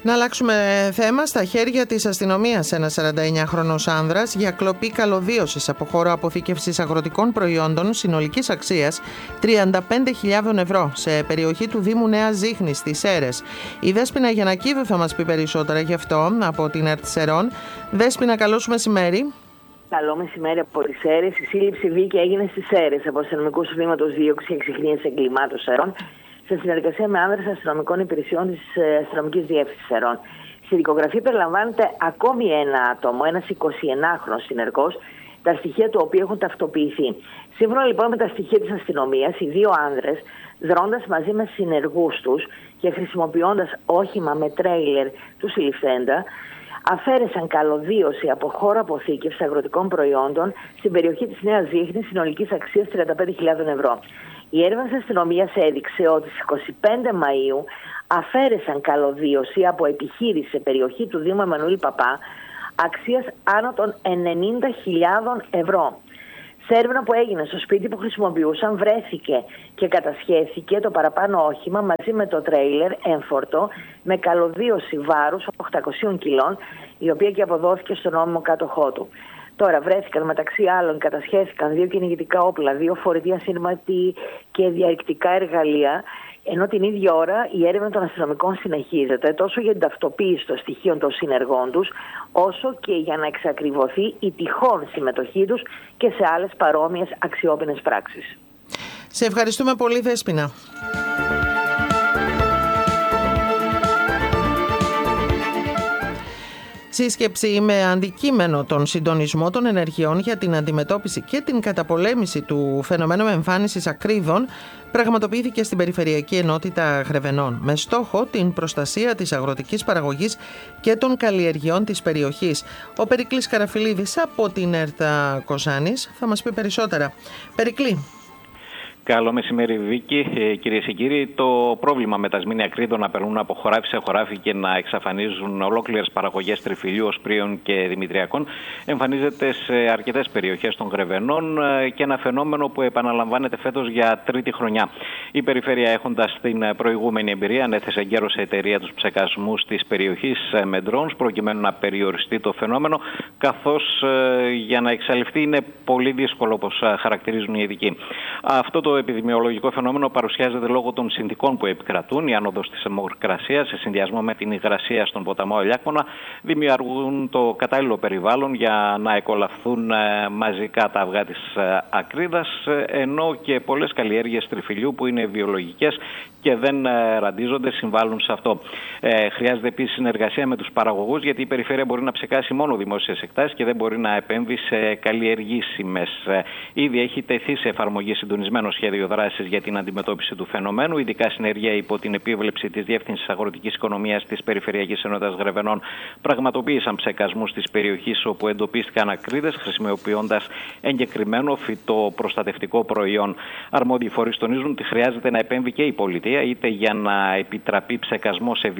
Να αλλάξουμε θέμα. Στα χέρια της αστυνομίας ένας 49χρονος άνδρας για κλοπή καλωδίωσης από χώρο αποθήκευσης αγροτικών προϊόντων συνολικής αξίας 35.000 ευρώ σε περιοχή του Δήμου Νέας Ζίχνης στις Σέρρες. Η Δέσποινα Γιαννακίδου θα μας πει περισσότερα γι' αυτό από την ΕΡΤ Σερών. Δέσποινα, καλώς μεσημέρι. Καλό μεσημέρι από τις Σέρρες. Η σύλληψη βίκη έγινε στις Σέρρες από αστυνομικούς τμήματος δίωξης και εξυχνίασης εγκλημάτων Σερών, σε συνεργασία με άνδρες αστυνομικών υπηρεσιών της αστυνομικής διεύθυνσης Σερών. Στη δικογραφία περιλαμβάνεται ακόμη ένα άτομο, ένας 29χρονος συνεργός, τα στοιχεία του οποίου έχουν ταυτοποιηθεί. Σύμφωνα λοιπόν με τα στοιχεία της αστυνομίας, οι δύο άνδρες, δρώντας μαζί με συνεργούς τους και χρησιμοποιώντας όχημα με τρέιλερ του συλληφθέντα, αφαίρεσαν καλωδίωση από χώρο αποθήκευσης αγροτικών προϊόντων στην περιοχή της Νέας Ζίχνης συνολικής αξίας 35.000 ευρώ. Η έρευνα της αστυνομίας έδειξε ότι στις 25 Μαΐου αφαίρεσαν καλωδίωση από επιχείρηση σε περιοχή του Δήμου Εμμανουήλ Παπά αξίας άνω των 90.000 ευρώ. Σε έρευνα που έγινε στο σπίτι που χρησιμοποιούσαν, βρέθηκε και κατασχέθηκε το παραπάνω όχημα μαζί με το τρέιλερ έμφορτο με καλωδίωση βάρους 800 κιλών, η οποία και αποδόθηκε στον νόμιμο κάτοχό του. Τώρα βρέθηκαν μεταξύ άλλων, κατασχέθηκαν 2 κυνηγητικά όπλα, 2 φορητή ασύρματη και διαρρηκτικά εργαλεία, ενώ την ίδια ώρα η έρευνα των αστυνομικών συνεχίζεται τόσο για την ταυτοποίηση των στοιχείων των συνεργών τους, όσο και για να εξακριβωθεί η τυχόν συμμετοχή τους και σε άλλες παρόμοιες αξιόπινες πράξεις. Σε ευχαριστούμε πολύ, Δέσποινα. Σύσκεψη με αντικείμενο τον συντονισμό των ενεργειών για την αντιμετώπιση και την καταπολέμηση του φαινομένου εμφάνισης ακρίδων πραγματοποιήθηκε στην Περιφερειακή Ενότητα Γρεβενών με στόχο την προστασία της αγροτικής παραγωγής και των καλλιεργειών της περιοχής. Ο Περικλής Καραφιλίδης από την ΕΡΤ Κοζάνης θα μας πει περισσότερα. Περικλή. Καλό μεσημέρι, Βίκη. Κυρίες και κύριοι, το πρόβλημα με τα σμήνια ακρίδων να περνούν από χωράφι σε χωράφι και να εξαφανίζουν ολόκληρες παραγωγές τριφυλιού, οσπρίων και δημητριακών εμφανίζεται σε αρκετές περιοχές των Γρεβενών και ένα φαινόμενο που επαναλαμβάνεται φέτος για τρίτη χρονιά. Η περιφέρεια, έχοντας την προηγούμενη εμπειρία, ανέθεσε εγκαίρως σε εταιρεία τους ψεκασμούς της περιοχής με drones προκειμένου να περιοριστεί το φαινόμενο, καθώς για να εξαλειφθεί είναι πολύ δύσκολο, όπως χαρακτηρίζουν οι ειδικοί. Αυτό το επιδημιολογικό φαινόμενο παρουσιάζεται λόγω των συνθηκών που επικρατούν. Η άνοδος της θερμοκρασίας σε συνδυασμό με την υγρασία στον ποταμό Ελιάκμονα δημιουργούν το κατάλληλο περιβάλλον για να εκολαφθούν μαζικά τα αυγά της ακρίδας, ενώ και πολλές καλλιέργειες τριφυλιού που είναι βιολογικές και δεν ραντίζονται συμβάλλουν σε αυτό. Χρειάζεται επίσης συνεργασία με τους παραγωγούς, γιατί η περιφέρεια μπορεί να ψεκάσει μόνο δημόσιες εκτάσεις και δεν μπορεί να επέμβει σε καλλιεργήσιμες. Ήδη έχει τεθεί σε εφαρμογή συντονισμένο σχέδιο δράσης για την αντιμετώπιση του φαινομένου. Ειδικά συνεργεία υπό την επίβλεψη της Διεύθυνσης Αγροτικής Οικονομίας της Περιφερειακής Ενότητας Γρεβενών πραγματοποίησαν ψεκασμούς της περιοχής όπου εντοπίστηκαν ακρίδες, χρησιμοποιώντας εγκεκριμένο φυτοπροστατευτικό προϊόν. Αρμόδιοι φορείς τονίζουν ότι χρειάζεται να επέμβει και η πολιτεία, είτε για να επιτραπεί ψεκασμό σε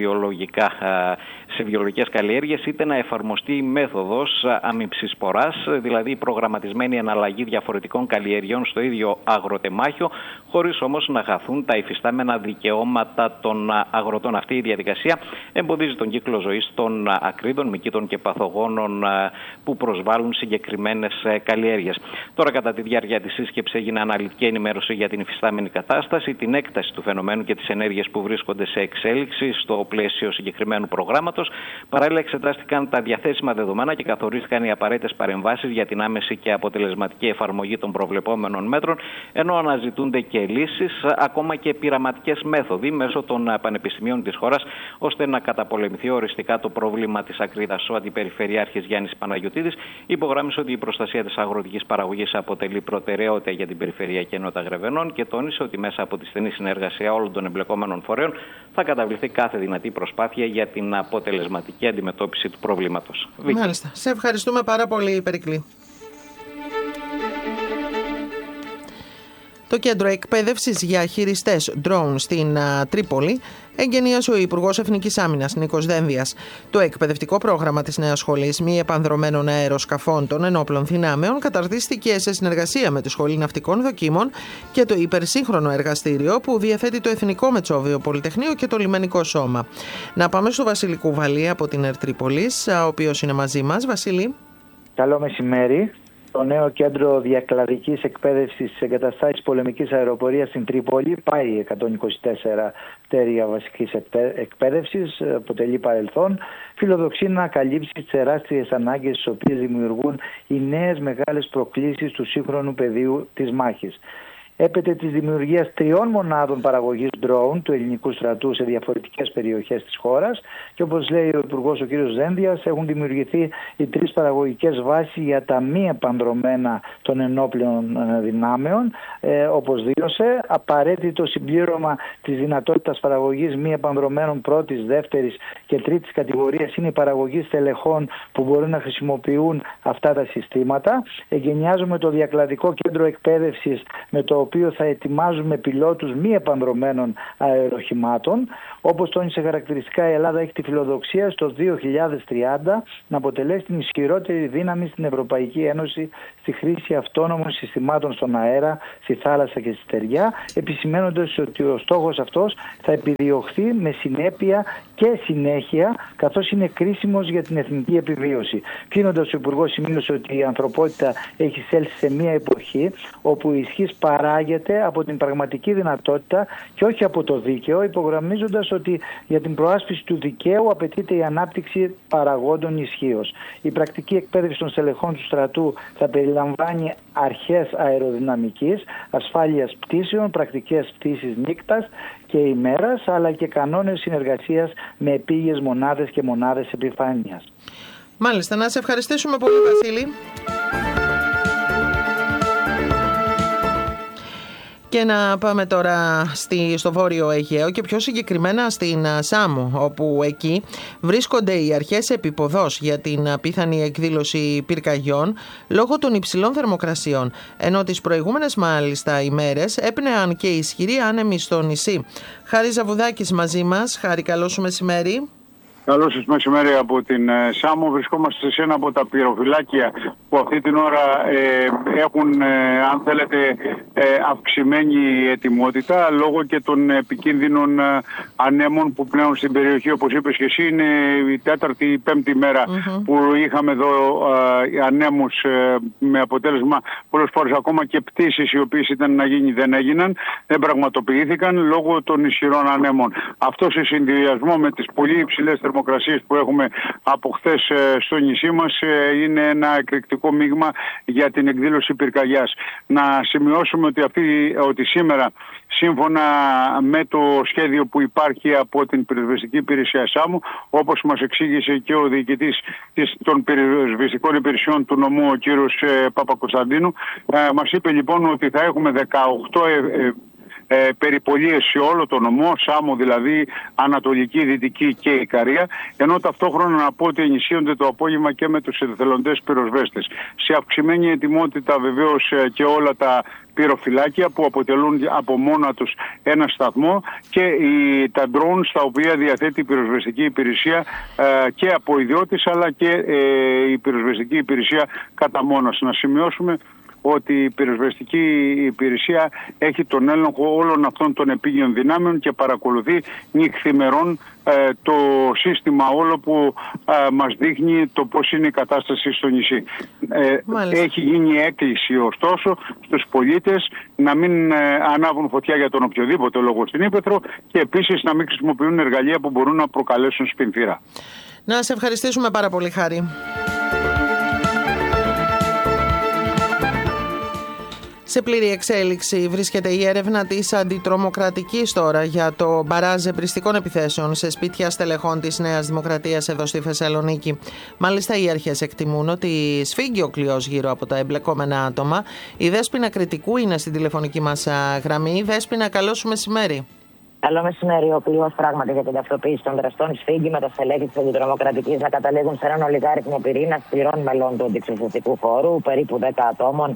βιολογικές καλλιέργειες, είτε να εφαρμοστεί η μέθοδος αμυψισποράς, δηλαδή η προγραμματισμένη εναλλαγή διαφορετικών καλλιεργειών στο ίδιο αγροτεμάχιο, χωρίς όμως να χαθούν τα υφιστάμενα δικαιώματα των αγροτών. Αυτή η διαδικασία εμποδίζει τον κύκλο ζωής των ακρίδων, μυκήτων και παθογόνων που προσβάλλουν συγκεκριμένες καλλιέργειες. Τώρα, κατά τη διάρκεια της σύσκεψης, έγινε αναλυτική ενημέρωση για την υφιστάμενη κατάσταση, την έκταση του φαινομένου και τις ενέργειες που βρίσκονται σε εξέλιξη στο πλαίσιο συγκεκριμένου προγράμματος. Παράλληλα, εξετάστηκαν τα διαθέσιμα δεδομένα και καθορίστηκαν οι απαραίτητες παρεμβάσεις για την άμεση και αποτελεσματική εφαρμογή των προβλεπόμενων μέτρων, ενώ αναζητούνται και λύσεις, ακόμα και πειραματικές μέθοδοι μέσω των πανεπιστημίων της χώρας, ώστε να καταπολεμηθεί οριστικά το πρόβλημα της ακρίδας. Ο Αντιπεριφερειάρχης Γιάννης Παναγιωτίδης υπογράμμισε ότι η προστασία της αγροτικής παραγωγής αποτελεί προτεραιότητα για την Περιφερειακή Ενότητα Γρεβενών και τόνισε ότι μέσα από τη στενή συνεργασία όλων των εμπλεκόμενων φορέων θα καταβληθεί κάθε δυνατή προσπάθεια για την αποτελεσματική αντιμετώπιση του προβλήματος. Μάλιστα. Σε ευχαριστούμε πάρα πολύ, Περικλή. Το κέντρο εκπαίδευσης για χειριστές drone στην Τρίπολη εγκαινίασε ο Υπουργός Εθνικής Άμυνας Νίκος Δένδιας. Το εκπαιδευτικό πρόγραμμα της νέας σχολής μη επανδρωμένων αεροσκαφών των ενόπλων δυνάμεων καταρτίστηκε σε συνεργασία με τη Σχολή Ναυτικών Δοκίμων και το υπερσύγχρονο εργαστήριο που διαθέτει το Εθνικό Μετσόβιο Πολυτεχνείο και το Λιμενικό Σώμα. Να πάμε στο Βασίλη Κουβαλή από την Τρίπολης, ο οποίος είναι μαζί μας. Βασίλη. Καλό μεσημέρι. Το νέο κέντρο διακλαδικής εκπαίδευσης της εγκαταστάσης πολεμικής αεροπορίας στην Τρίπολη πάει 124 πτέρυγα βασικής εκπαίδευσης, αποτελεί παρελθόν. Φιλοδοξεί να καλύψει τις τεράστιες ανάγκες τις οποίες δημιουργούν οι νέες μεγάλες προκλήσεις του σύγχρονου πεδίου της μάχης. Έπεται της δημιουργίας 3 μονάδων παραγωγής drone του ελληνικού στρατού σε διαφορετικές περιοχές της χώρας και όπως λέει ο Υπουργός ο κ. Δένδιας, έχουν δημιουργηθεί οι 3 παραγωγικές βάσεις για τα μη επανδρωμένα των ενόπλων δυνάμεων, όπως δήλωσε. Απαραίτητο συμπλήρωμα της δυνατότητας παραγωγής μη επανδρωμένων πρώτης, δεύτερης και τρίτης κατηγορίας είναι η παραγωγή στελεχών που μπορούν να χρησιμοποιούν αυτά τα συστήματα. Εγκαινιάζουμε το διακλαδικό κέντρο εκπαίδευσης με το οποίο θα ετοιμάζουμε πιλότους μη επανδρωμένων αεροχημάτων. Όπως τόνισε χαρακτηριστικά, η Ελλάδα έχει τη φιλοδοξία στο 2030 να αποτελέσει την ισχυρότερη δύναμη στην Ευρωπαϊκή Ένωση στη χρήση αυτόνομων συστημάτων στον αέρα, στη θάλασσα και στη στεριά, επισημαίνοντας ότι ο στόχος αυτός θα επιδιωχθεί με συνέπεια και συνέχεια, καθώς είναι κρίσιμος για την εθνική επιβίωση. Κλείνοντας, ο Υπουργός σημείωσε ότι η ανθρωπότητα έχει εισέλθει σε μια εποχή όπου η ισχύς παράγεται από την πραγματική δυνατότητα και όχι από το δίκαιο, υπογραμμίζοντας ότι για την προάσπιση του δικαίου απαιτείται η ανάπτυξη παραγόντων ισχύως. Η πρακτική εκπαίδευση των στελεχών του στρατού θα περιλαμβάνει αρχές αεροδυναμικής, ασφάλειας πτήσεων, πρακτικές πτήσεις νύκτας και ημέρας, αλλά και κανόνες συνεργασίας με επίγειες μονάδες και μονάδες επιφάνειας. Μάλιστα, να σε ευχαριστήσουμε πολύ, Βασίλη. Και να πάμε τώρα στο Βόρειο Αιγαίο και πιο συγκεκριμένα στην Σάμο, όπου εκεί βρίσκονται οι αρχές επίποδος για την πιθανή εκδήλωση πυρκαγιών λόγω των υψηλών θερμοκρασιών, ενώ τις προηγούμενες μάλιστα ημέρες έπνεαν και ισχυροί άνεμοι στο νησί. Χάρη Ζαβουδάκης μαζί μας. Χάρη, καλό σου μεσημέρι. Καλό σας μεσημέρι από την Σάμο. Βρισκόμαστε σε ένα από τα πυροφυλάκια που αυτή την ώρα έχουν, αν θέλετε, αυξημένη ετοιμότητα λόγω και των επικίνδυνων ανέμων που πνέουν στην περιοχή. Όπως είπες και εσύ, είναι η 4η ή 5η μέρα που είχαμε εδώ ανέμους με αποτέλεσμα πολλές φορές ακόμα και πτήσεις οι οποίες ήταν να γίνει δεν έγιναν, δεν πραγματοποιήθηκαν λόγω των ισχυρών ανέμων. Αυτό σε συνδυασμό με τις πολύ υψηλές θερμοκρασίες που έχουμε από χθες στο νησί μας είναι ένα εκρηκτικό μείγμα για την εκδήλωση πυρκαγιάς. Να σημειώσουμε ότι σήμερα, σύμφωνα με το σχέδιο που υπάρχει από την πυροσβεστική υπηρεσία Σάμου, όπως μας εξήγησε και ο διοικητής των πυροσβεστικών υπηρεσιών του νομού, ο κύριος Παπακοσταντίνου, μας είπε λοιπόν ότι θα έχουμε 18 περιπολίες σε όλο το νομό, Σάμο δηλαδή, Ανατολική, Δυτική και Ικαρία, ενώ ταυτόχρονα να πω ότι ενισχύονται το απόγευμα και με τους εθελοντές πυροσβέστες. Σε αυξημένη ετοιμότητα βεβαίως και όλα τα πυροφυλάκια που αποτελούν από μόνα τους ένα σταθμό και τα drones τα οποία διαθέτει η πυροσβεστική υπηρεσία και από ιδιώτες αλλά και η πυροσβεστική υπηρεσία κατά μόνας. Να σημειώσουμε ότι η πυροσβεστική υπηρεσία έχει τον έλεγχο όλων αυτών των επίγειων δυνάμεων και παρακολουθεί νυχθημερών το σύστημα όλο που μας δείχνει το πώς είναι η κατάσταση στο νησί. Έχει γίνει έκκληση ωστόσο στους πολίτες να μην ανάβουν φωτιά για τον οποιοδήποτε λόγο στην Ύπαιθρο και επίσης να μην χρησιμοποιούν εργαλεία που μπορούν να προκαλέσουν σπινθήρα. Να σε ευχαριστήσουμε πάρα πολύ, Χάρη. Σε πλήρη εξέλιξη βρίσκεται η έρευνα της αντιτρομοκρατικής τώρα για το μπαράζ εμπριστικών επιθέσεων σε σπίτια στελεχών της Νέας Δημοκρατίας εδώ στη Θεσσαλονίκη. Μάλιστα, οι αρχές εκτιμούν ότι σφίγγει ο κλειός γύρω από τα εμπλεκόμενα άτομα. Η Δέσποινα Κρητικού είναι στην τηλεφωνική μας γραμμή. Δέσποινα, καλό σου μεσημέρι. Καλό μεσημέρι. Ο πλοίο πράγματι για την ταυτοποίηση των δραστών σφίγγει με τα στελέχη της αντιτρομοκρατικής να καταλήγουν σε έναν ολιγάριθμο πυρήνα σκληρών μελών του αντιξεσωτικού χώρου, περίπου 10 ατόμων,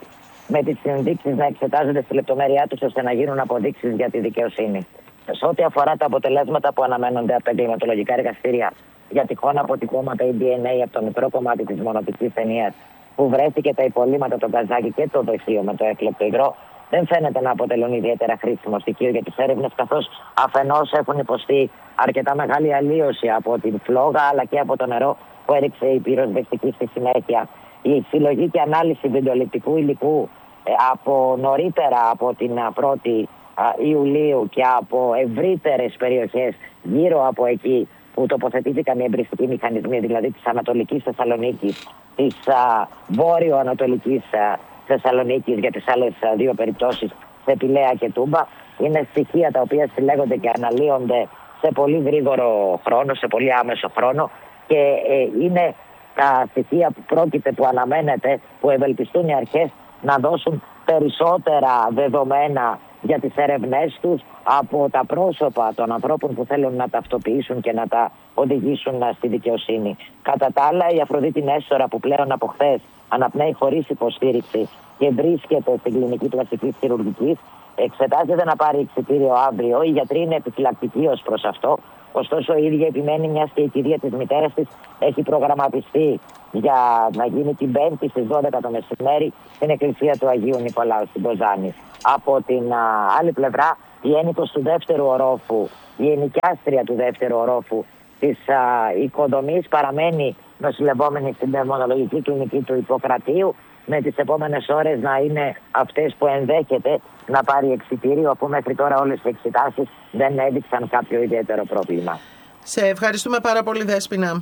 με τις ενδείξεις να εξετάζονται στη λεπτομέρειά τους ώστε να γίνουν αποδείξεις για τη δικαιοσύνη. Σε ό,τι αφορά τα αποτελέσματα που αναμένονται από τα εγκληματολογικά εργαστήρια για τυχόν αποτυπώματα ή DNA από το μικρό κομμάτι της μονοπικής ταινίας που βρέθηκε τα υπολείμματα, το γκαζάκι και το δοχείο με το έκλεπτο υγρό, δεν φαίνεται να αποτελούν ιδιαίτερα χρήσιμο στοιχείο για τις έρευνες, καθώς αφενός έχουν υποστεί αρκετά μεγάλη αλλίωση από την φλόγα αλλά και από το νερό που έριξε η πυροσβεστική στη συνέχεια. Η συλλογή και ανάλυση βιντεοληπτικού υλικού από νωρίτερα από την 1η Ιουλίου και από ευρύτερες περιοχές γύρω από εκεί που τοποθετήθηκαν οι εμπριστικοί μηχανισμοί, δηλαδή της Ανατολικής Θεσσαλονίκης, της Βόρειο-Ανατολικής Θεσσαλονίκης για τις άλλες δύο περιπτώσεις, σε Πηλαία και Τούμπα, είναι στοιχεία τα οποία συλλέγονται και αναλύονται σε πολύ γρήγορο χρόνο, σε πολύ άμεσο χρόνο, και είναι τα στοιχεία που πρόκειται, που αναμένεται, που ευελπιστούν οι αρχές να δώσουν περισσότερα δεδομένα για τις έρευνές τους από τα πρόσωπα των ανθρώπων που θέλουν να ταυτοποιήσουν και να τα οδηγήσουν στη δικαιοσύνη. Κατά τα άλλα, η Αφροδίτη Νέστορα, που πλέον από χθες αναπνέει χωρίς υποστήριξη και βρίσκεται στην κλινική πλαστικής χειρουργικής, εξετάζεται να πάρει εξιτήριο αύριο. Οι γιατροί είναι επιφυλακτικοί ως προς αυτό. Ωστόσο, η ίδια επιμένει, μιας και η κηδεία της μητέρας της έχει προγραμματιστεί για να γίνει την Πέμπτη στις 12 το μεσημέρι στην εκκλησία του Αγίου Νικολάου στην Κοζάνη. Από την άλλη πλευρά, η ένοικος του δεύτερου ορόφου, η ενοικιάστρια του δεύτερου ορόφου της οικοδομής παραμένει νοσηλευόμενη στην πνευμονολογική κλινική του Ιπποκρατίου, με τις επόμενες ώρες να είναι αυτές που ενδέχεται να πάρει εξιτήριο, αφού μέχρι τώρα όλες οι εξετάσεις δεν έδειξαν κάποιο ιδιαίτερο πρόβλημα. Σε ευχαριστούμε πάρα πολύ, Δέσποινα.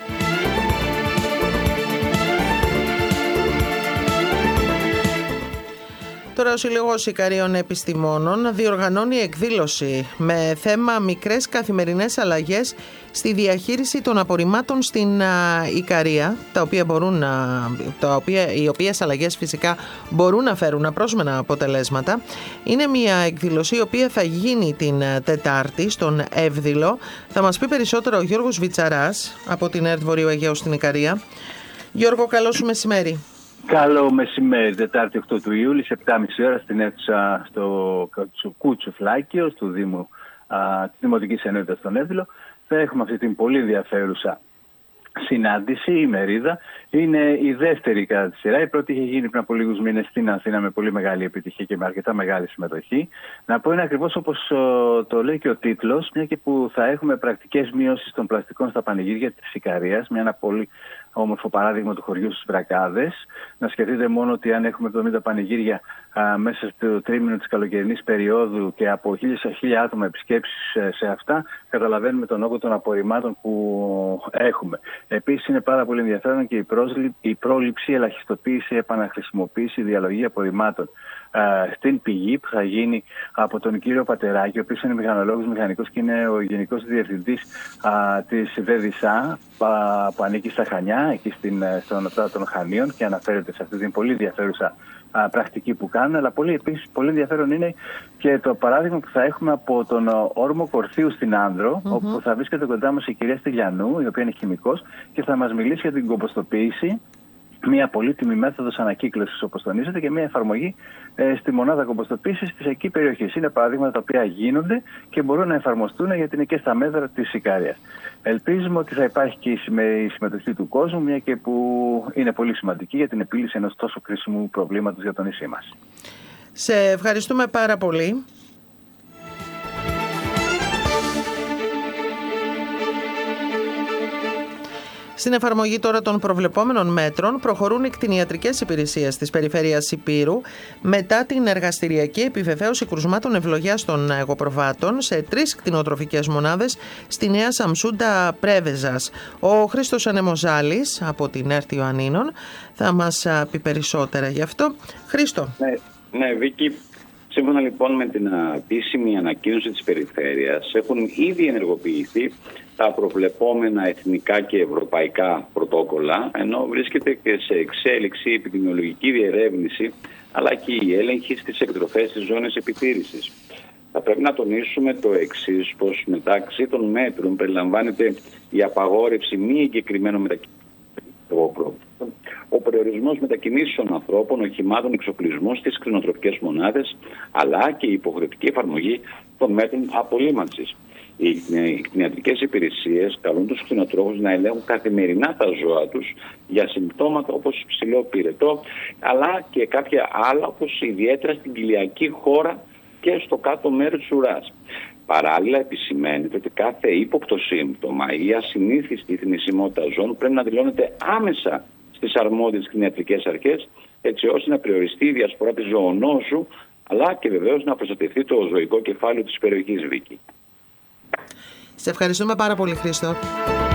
Τώρα ο Σύλλογος Ικαρίων Επιστημόνων διοργανώνει εκδήλωση με θέμα μικρές καθημερινές αλλαγές στη διαχείριση των απορριμμάτων στην Ικαρία, οι οποίες αλλαγές φυσικά μπορούν να φέρουν απρόσμενα αποτελέσματα. Είναι μια εκδήλωση η οποία θα γίνει την Τετάρτη στον Εύδηλο. Θα μας πει περισσότερο ο Γιώργος Βιτσαράς από την ΕΡΤ Βορείου Αιγαίου στην Ικαρία. Γιώργο, καλό σου μεσημέρι. Καλό μεσημέρι, Τετάρτη 8 του Ιούλη, σε 7.30 ώρα στην αίθουσα στο Κούτσου Φλάκιο, του Δήμου, της Δημοτικής Ενότητας στον Εύδηλο. Θα έχουμε αυτή την πολύ ενδιαφέρουσα συνάντηση, η ημερίδα. Είναι η δεύτερη κατά τη σειρά. Η πρώτη είχε γίνει πριν από λίγους μήνες στην Αθήνα με πολύ μεγάλη επιτυχία και με αρκετά μεγάλη συμμετοχή. Να πω είναι ακριβώς όπως το λέει και ο τίτλος, μια και που θα έχουμε πρακτικές μείωσεις των πλαστικών στα πανηγύρια της Ικαρίας, ένα πολύ όμορφο παράδειγμα του χωριού στις Βρακάδες. Να σκεφτείτε μόνο ότι αν έχουμε 70 πανηγύρια μέσα στο τρίμηνο της καλοκαιρινής περίοδου και από 1.000 άτομα επισκέψεις σε αυτά, καταλαβαίνουμε τον όγκο των απορριμμάτων που έχουμε. Επίσης είναι πάρα πολύ ενδιαφέρον και η πρόληψη, ελαχιστοποίηση, επαναχρησιμοποίηση, διαλογή απορριμμάτων στην πηγή που θα γίνει από τον κύριο Πατεράκη, ο οποίος είναι μηχανολόγος, μηχανικός και είναι ο γενικός διευθυντής της ΒΕΔΙΣΑ που ανήκει στα Χανιά, εκεί στον Οτρά των Χανίων, και αναφέρεται σε αυτή την πολύ ενδιαφέρουσα πρακτική που κάνουν. Αλλά επίσης πολύ ενδιαφέρον είναι και το παράδειγμα που θα έχουμε από τον όρμο Κορθίου στην Άνδρο, όπου θα βρίσκεται κοντά μας η κυρία Στυλιανού, η οποία είναι χημικός, και θα μας μιλήσει για την κομποστοποίηση, μια πολύτιμη μέθοδος ανακύκλωσης, όπως τονίζεται, και μια εφαρμογή στη μονάδα κομποστοποίησης της εκεί περιοχής. Είναι παραδείγματα τα οποία γίνονται και μπορούν να εφαρμοστούν, γιατί είναι και στα μέτρα της Ικαρίας. Ελπίζουμε ότι θα υπάρχει και η συμμετοχή του κόσμου, μια και που είναι πολύ σημαντική για την επίλυση ενός τόσο κρίσιμου προβλήματος για το νησί μας. Σε ευχαριστούμε πάρα πολύ. Στην εφαρμογή τώρα των προβλεπόμενων μέτρων προχωρούν οι κτηνιατρικές υπηρεσίες της περιφέρειας Ηπείρου μετά την εργαστηριακή επιβεβαίωση κρουσμάτων ευλογιάς των εγωπροβάτων σε 3 κτηνοτροφικές μονάδες στη Νέα Σαμσούντα Πρέβεζας. Ο Χρήστος Ανεμοζάλης από την ΕΡΤ Ιωαννίνων θα μας πει περισσότερα γι' αυτό. Χρήστο. Ναι, Βίκη. Σύμφωνα λοιπόν με την επίσημη ανακοίνωση της περιφέρειας, έχουν ήδη ενεργοποιηθεί τα προβλεπόμενα εθνικά και ευρωπαϊκά πρωτόκολλα, ενώ βρίσκεται και σε εξέλιξη η επιδημιολογική διερεύνηση, αλλά και η έλεγχη στις εκτροφές της ζώνης επιτήρησης. Θα πρέπει να τονίσουμε το εξής, πως μεταξύ των μέτρων περιλαμβάνεται η απαγόρευση μη εγκεκριμένων μετακινήσεων ο περιορισμός μετακινήσεων ανθρώπων, οχημάτων, εξοπλισμού στις κτηνοτροφικές μονάδες, αλλά και η υποχρεωτική εφαρμογή των μέτρων απολύμανσης. Οι κτηνιατρικές υπηρεσίες καλούν τους κτηνοτρόφους να ελέγχουν καθημερινά τα ζώα τους για συμπτώματα όπως ψηλό πυρετό, αλλά και κάποια άλλα, όπως ιδιαίτερα στην κοιλιακή χώρα και στο κάτω μέρος της ουράς. Παράλληλα, επισημαίνεται ότι κάθε ύποπτο σύμπτωμα ή ασυνήθιστη θνησιμότητα ζώων πρέπει να δηλώνεται άμεσα στις αρμόδιες κτηνιατρικές αρχές, έτσι ώστε να περιοριστεί η διασπορά της ζωονόσου, αλλά και βεβαίως να προστατευτεί το ζωικό κεφάλαιο της περιοχής, Βίκη. Σε ευχαριστούμε πάρα πολύ, Χρήστο.